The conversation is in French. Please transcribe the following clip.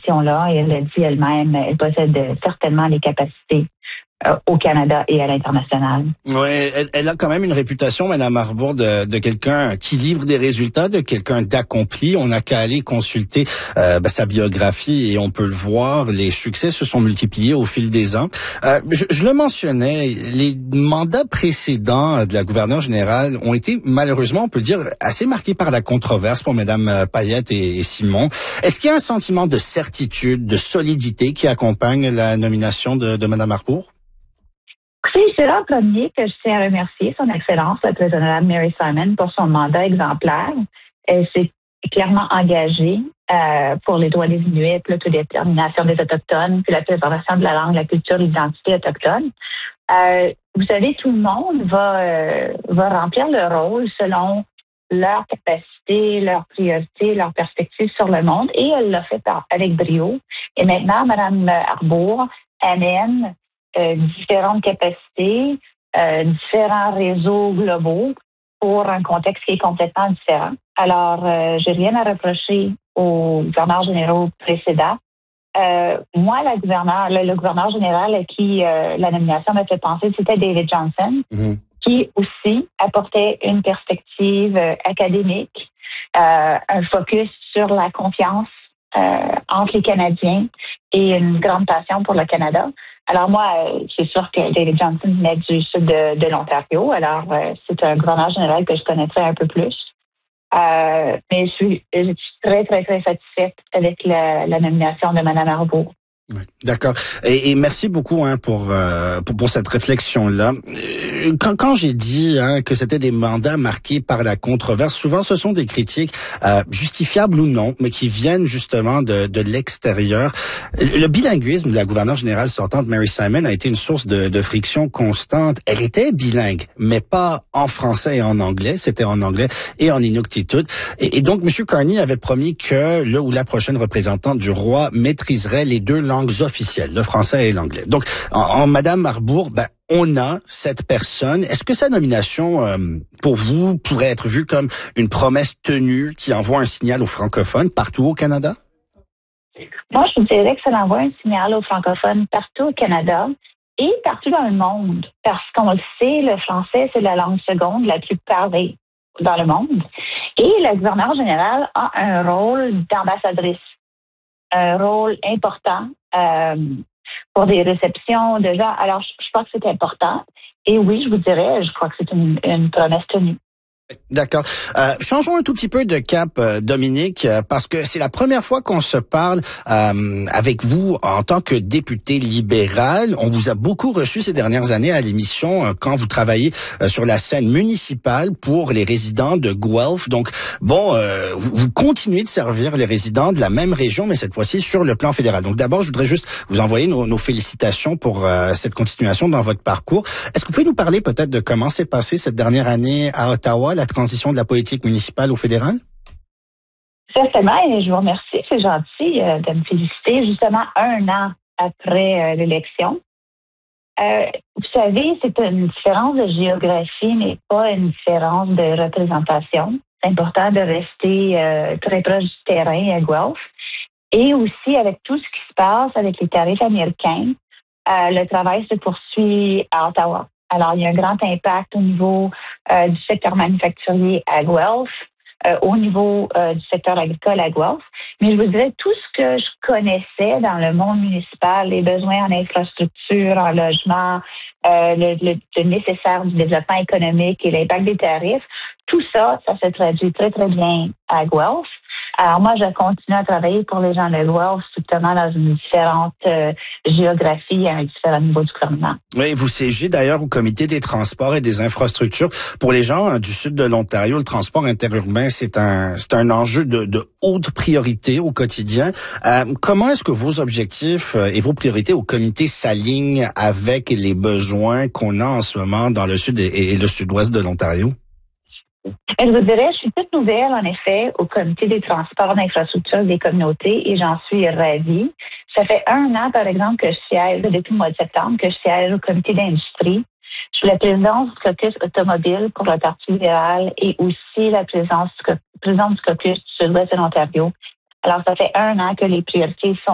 question-là. Et elle l'a dit elle-même, elle possède certainement les capacités au Canada et à l'international. Oui, elle a quand même une réputation, Mme Arbour, de quelqu'un qui livre des résultats, de quelqu'un d'accompli. On n'a qu'à aller consulter sa biographie et on peut le voir, les succès se sont multipliés au fil des ans. Je le mentionnais, les mandats précédents de la gouverneure générale ont été, malheureusement, on peut dire, assez marqués par la controverse pour Mme Payette et Simon. Est-ce qu'il y a un sentiment de certitude, de solidité qui accompagne la nomination de Mme Arbour? C'est l'an premier que je tiens à remercier Son Excellence, la présidente Mary Simon, pour son mandat exemplaire. Elle s'est clairement engagée pour les droits des Inuits, l'autodétermination des Autochtones, puis la préservation de la langue, la culture, l'identité autochtone. Vous savez, tout le monde va remplir le rôle selon leurs capacités, leurs priorités, leurs perspectives sur le monde, et elle l'a fait avec brio. Et maintenant, Mme Arbour amène différentes capacités, différents réseaux globaux pour un contexte qui est complètement différent. Alors, j'ai rien à reprocher aux gouverneurs généraux précédents. Moi, le gouverneur général à qui la nomination m'a fait penser, c'était David Johnston, qui aussi apportait une perspective académique, un focus sur la confiance entre les Canadiens et une grande passion pour le Canada. Alors moi, c'est sûr que David Johnston venait du sud de l'Ontario. Alors, c'est un gouverneur général que je connaîtrais un peu plus. Mais je suis très, très, très satisfaite avec la nomination de Mme Arbour. Oui, d'accord. Et merci beaucoup pour cette réflexion-là. Quand j'ai dit que c'était des mandats marqués par la controverse, souvent ce sont des critiques justifiables ou non, mais qui viennent justement de l'extérieur. Le bilinguisme de la gouverneure générale sortante Mary Simon a été une source de friction constante. Elle était bilingue, mais pas en français et en anglais. C'était en anglais et en inuktitut. Et donc, M. Carney avait promis que le ou la prochaine représentante du roi maîtriserait les deux langues officielles, le français et l'anglais. Donc, en Mme Arbour, on a cette personne. Est-ce que sa nomination, pour vous, pourrait être vue comme une promesse tenue qui envoie un signal aux francophones partout au Canada? Moi, je vous dirais que ça envoie un signal aux francophones partout au Canada et partout dans le monde. Parce qu'on le sait, le français, c'est la langue seconde la plus parlée dans le monde. Et la gouverneure générale a un rôle d'ambassadrice, un rôle important pour des réceptions de gens. Alors, je crois que c'est important. Et oui, je vous dirais, je crois que c'est une promesse tenue. D'accord. Changeons un tout petit peu de cap, Dominique, parce que c'est la première fois qu'on se parle avec vous en tant que député libéral. On vous a beaucoup reçu ces dernières années à l'émission quand vous travaillez sur la scène municipale pour les résidents de Guelph. Donc, vous continuez de servir les résidents de la même région, mais cette fois-ci sur le plan fédéral. Donc, d'abord, je voudrais juste vous envoyer nos félicitations pour cette continuation dans votre parcours. Est-ce que vous pouvez nous parler peut-être de comment s'est passé cette dernière année à Ottawa, la transition de la politique municipale au fédéral? Certainement, et je vous remercie. C'est gentil de me féliciter justement un an après l'élection. Vous savez, c'est une différence de géographie, mais pas une différence de représentation. C'est important de rester très proche du terrain à Guelph. Et aussi, avec tout ce qui se passe avec les tarifs américains, le travail se poursuit à Ottawa. Alors, il y a un grand impact au niveau du secteur manufacturier à Guelph, au niveau du secteur agricole à Guelph. Mais je vous dirais, tout ce que je connaissais dans le monde municipal, les besoins en infrastructure, en logement, le nécessaire du développement économique et l'impact des tarifs, tout ça, ça se traduit très, très bien à Guelph. Alors moi, je continue à travailler pour les gens de Guelph, strictement dans une différente géographie et un différent niveau du gouvernement. Oui, vous siégez d'ailleurs au Comité des transports et des infrastructures. Pour les gens du sud de l'Ontario, le transport interurbain, c'est un enjeu de haute priorité au quotidien. Comment est-ce que vos objectifs et vos priorités au comité s'alignent avec les besoins qu'on a en ce moment dans le sud et le sud-ouest de l'Ontario? Je vous dirais, je suis toute nouvelle, en effet, au Comité des transports d'infrastructures des communautés et j'en suis ravie. Ça fait un an, par exemple, que je siège, depuis le mois de septembre, que je siège au Comité d'industrie. Je suis la présidente du caucus automobile pour le Parti libéral et aussi la présidente du caucus du sud-ouest de l'Ontario. Alors, ça fait un an que les priorités sont